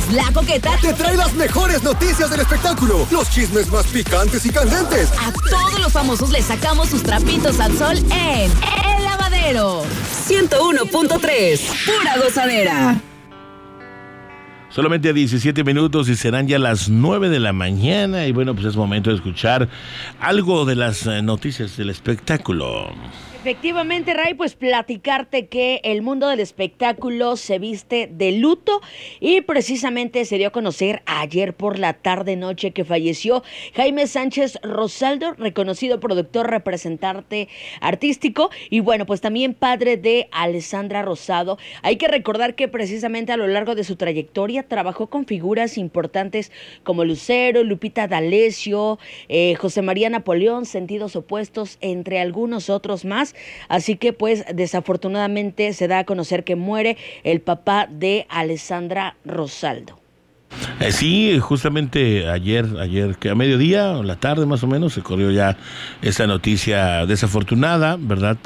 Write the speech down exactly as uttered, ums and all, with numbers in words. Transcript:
La Coqueta te trae las mejores noticias del espectáculo, los chismes más picantes y candentes. A todos los famosos les sacamos sus trapitos al sol en El Lavadero. ciento uno punto tres, pura gozadera. Solamente a diecisiete minutos y serán ya las nueve de la mañana y bueno, pues es momento de escuchar algo de las noticias del espectáculo. Efectivamente, Ray, pues platicarte que el mundo del espectáculo se viste de luto y precisamente se dio a conocer ayer por la tarde-noche que falleció Jaime Sánchez Rosaldo, reconocido productor, representante artístico y bueno, pues también padre de Alessandra Rosado. Hay que recordar que precisamente a lo largo de su trayectoria trabajó con figuras importantes como Lucero, Lupita D'Alessio, eh, José María Napoleón, Sentidos Opuestos, entre algunos otros más. Así que pues desafortunadamente se da a conocer que muere el papá de Alessandra Rosaldo. Eh, sí, justamente ayer, ayer que a mediodía o la tarde más o menos se corrió ya esta noticia desafortunada, ¿verdad?